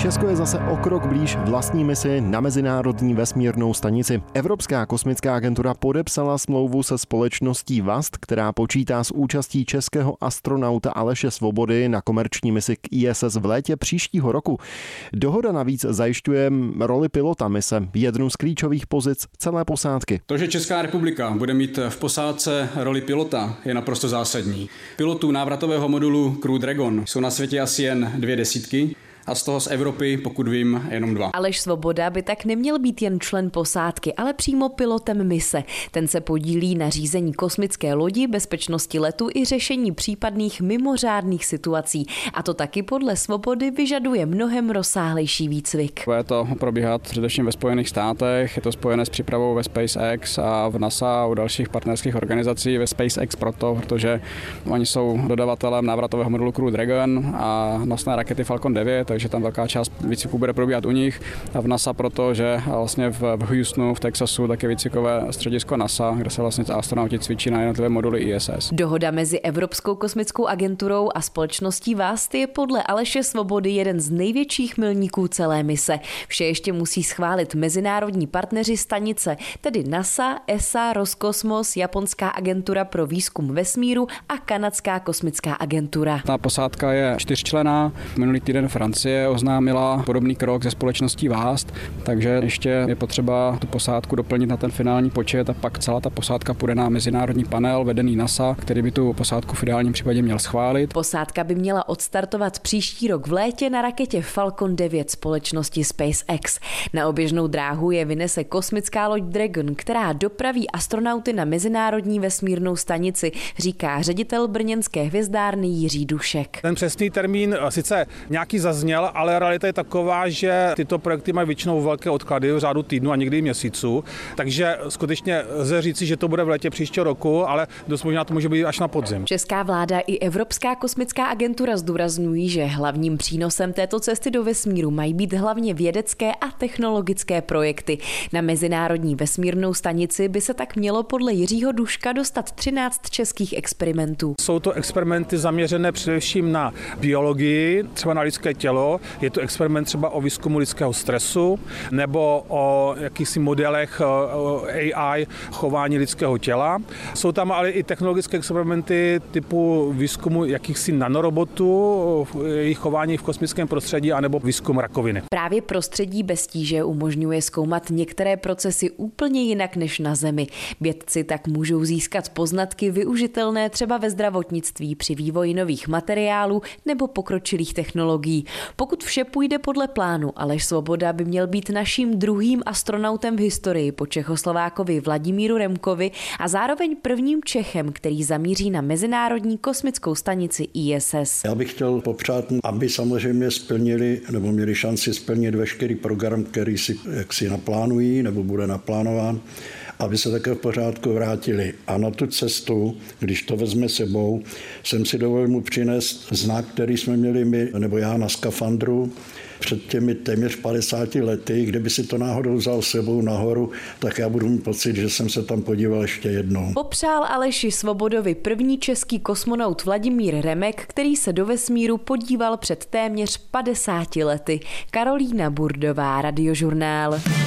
Česko je zase o krok blíž vlastní misi na Mezinárodní vesmírnou stanici. Evropská kosmická agentura podepsala smlouvu se společností VAST, která počítá s účastí českého astronauta Aleše Svobody na komerční misi k ISS v létě příštího roku. Dohoda navíc zajišťuje roli pilota mise, jednu z klíčových pozic celé posádky. To, že Česká republika bude mít v posádce roli pilota, je naprosto zásadní. Pilotů návratového modulu Crew Dragon jsou na světě asi jen 200 a z toho z Evropy, pokud vím, jenom 2. Aleš Svoboda by tak neměl být jen člen posádky, ale přímo pilotem mise. Ten se podílí na řízení kosmické lodi, bezpečnosti letu i řešení případných mimořádných situací. A to taky podle Svobody vyžaduje mnohem rozsáhlejší výcvik. Bude to probíhat především ve Spojených státech, je to spojené s přípravou ve SpaceX a v NASA a u dalších partnerských organizací. Ve SpaceX protože oni jsou dodavatelem návratového modulu Crew Dragon a nosné rakety Falcon 9, takže tam velká část výcviku bude probíhat u nich, a v NASA protože vlastně v Houstonu, v Texasu, také výcvikové středisko NASA, kde se vlastně astronauti cvičí na jednotlivé moduly ISS. Dohoda mezi Evropskou kosmickou agenturou a společností VAST je podle Aleše Svobody jeden z největších milníků celé mise. Vše ještě musí schválit mezinárodní partneři stanice, tedy NASA, ESA, Roskosmos, Japonská agentura pro výzkum vesmíru a Kanadská kosmická agentura. Ta posádka je 4členná. Minulý týden Francie oznámila podobný krok ze společností VAST, takže ještě je potřeba tu posádku doplnit na ten finální počet a pak celá ta posádka půjde na mezinárodní panel vedený NASA, který by tu posádku v ideálním případě měl schválit. Posádka by měla odstartovat příští rok v létě na raketě Falcon 9 společnosti SpaceX. Na oběžnou dráhu je vynese kosmická loď Dragon, která dopraví astronauty na Mezinárodní vesmírnou stanici, říká ředitel brněnské hvězdárny Jiří Dušek. Ten přesný termín sice nějaký zazněl, ale realita je taková, že tyto projekty mají většinou velké odklady v řádu týdnu a někdy měsíců, takže skutečně lze říci, že to bude v létě příštího roku, ale dost možná to může být až na podzim. Česká vláda i Evropská kosmická agentura zdůrazňují, že hlavním přínosem této cesty do vesmíru mají být hlavně vědecké a technologické projekty. Na Mezinárodní vesmírnou stanici by se tak mělo podle Jiřího Duška dostat 13 českých experimentů. Jsou to experimenty zaměřené především na biologii, třeba na lidské tělo, je to experiment třeba o výzkumu lidského stresu nebo o jakýchsi modelech AI chování lidského těla. Jsou tam ale i technologické experimenty typu výzkumu jakýchsi nanorobotů, jejich chování v kosmickém prostředí anebo výzkum rakoviny. Právě prostředí bez tíže umožňuje zkoumat některé procesy úplně jinak než na Zemi. Vědci tak můžou získat poznatky využitelné třeba ve zdravotnictví při vývoji nových materiálů nebo pokročilých technologií. Pokud vše půjde podle plánu, Aleš Svoboda by měl být naším druhým astronautem v historii po Čechoslovákovi Vladimíru Remkovi a zároveň prvním Čechem, který zamíří na Mezinárodní kosmickou stanici ISS. Já bych chtěl popřát, aby samozřejmě splnili nebo měli šanci splnit veškerý program, který si jaksi naplánují nebo bude naplánován, aby se také v pořádku vrátili. A na tu cestu, když to vezme sebou, jsem si dovolil mu přinést znak, který jsme měli my, nebo já na skafandru, před těmi téměř 50 lety, kdyby si to náhodou vzal sebou nahoru, tak já budu mít pocit, že jsem se tam podíval ještě jednou. Popřál Aleši Svobodovi první český kosmonaut Vladimír Remek, který se do vesmíru podíval před téměř 50 lety. Karolína Burdová, Radiožurnál.